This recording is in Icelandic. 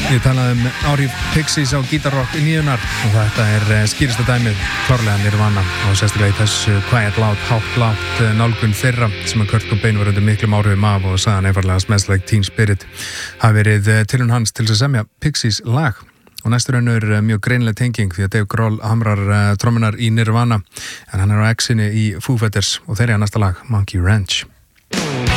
Ég talaði áhrif Pixies á gítarrock nýjunar og þetta skýrasta dæmið klárlega Nirvana og sérstaklega í þessu quiet loud, hátt lágt nálgun þeirra sem Kurt Cobain var undir miklum áhrifum af og sagði hann einfaldlega Smells Like Teen Spirit hafi verið tilraun hans til að semja Pixies lag og næstur önnur mjög greinileg tenging því að Dave Grohl hamrar trommunar í Nirvana en hann á exinni í Foo Fighters og þeirra næsta lag Monkey Ranch.